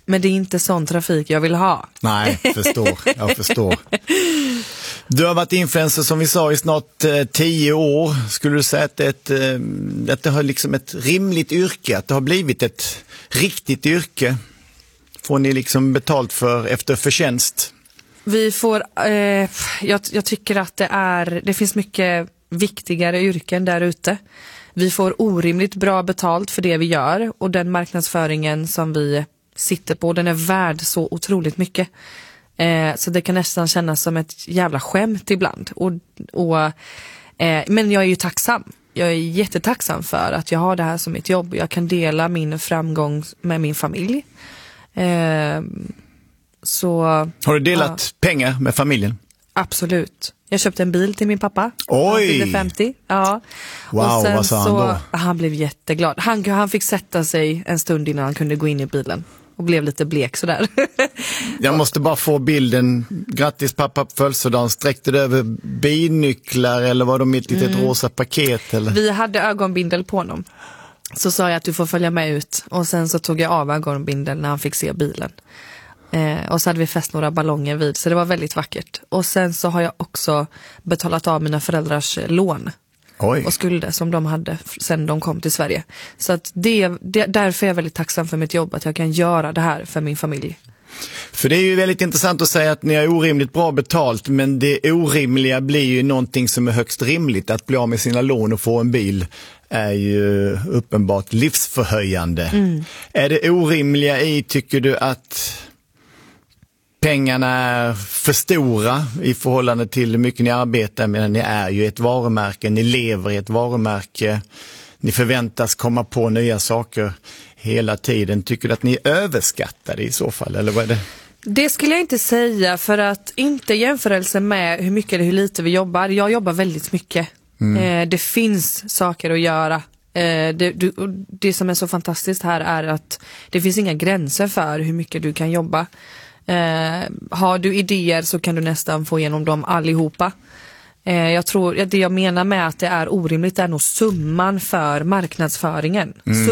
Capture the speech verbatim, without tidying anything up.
Men det är inte sån trafik jag vill ha. Nej, förstår. Jag förstår. Du har varit influencer som vi sa i snart eh, tio år. Skulle du säga att, ett, eh, att det har liksom ett rimligt yrke, att det har blivit ett riktigt yrke? Får ni liksom betalt för efter förtjänst? Vi får, eh, jag, jag tycker att det är, det finns mycket viktigare yrken där ute. Vi får orimligt bra betalt för det vi gör, och den marknadsföringen som vi sitter på, den är värd så otroligt mycket. Eh, så det kan nästan kännas som ett jävla skämt ibland. Och, och, eh, men jag är ju tacksam. Jag är jättetacksam för att jag har det här som mitt jobb. Jag kan dela min framgång med min familj. Eh, så, har du delat ja. pengar med familjen? Absolut. Jag köpte en bil till min pappa. Oj! Han fyllde femtio. Ja. Wow, och sen vad sa han så, då? Han blev jätteglad. Han, han fick sätta sig en stund innan han kunde gå in i bilen. Och blev lite blek sådär. Jag måste bara få bilden. Grattis pappa på födelsedagen. Sträckte det över bilnycklar eller var de ett litet mm. rosa paket? Eller? Vi hade ögonbindel på honom. Så sa jag att du får följa med ut. Och sen så tog jag av ögonbindeln när han fick se bilen. Eh, och så hade vi fäst några ballonger vid. Så det var väldigt vackert. Och sen så har jag också betalat av mina föräldrars lån. Oj. Och skulder som de hade sen de kom till Sverige. Så att det, det, därför är jag väldigt tacksam för mitt jobb. Att jag kan göra det här för min familj. För det är ju väldigt intressant att säga att ni har orimligt bra betalt. Men det orimliga blir ju någonting som är högst rimligt. Att bli av med sina lån och få en bil är ju uppenbart livsförhöjande. Mm. Är det orimliga i, tycker du, att pengarna är för stora i förhållande till hur mycket ni arbetar med? Ni är ju ett varumärke, ni lever i ett varumärke, ni förväntas komma på nya saker hela tiden. Tycker du att ni är överskattade i så fall, eller vad är det? Det skulle jag inte säga, för att inte jämförelse med hur mycket eller hur lite vi jobbar. Jag jobbar väldigt mycket. Mm. Eh, det finns saker att göra. Eh, det, du, det som är så fantastiskt här är att det finns inga gränser för hur mycket du kan jobba. Eh, har du idéer så kan du nästan få igenom dem allihopa. Eh, jag tror, det jag menar med att det är orimligt är nog summan för marknadsföringen. Mm.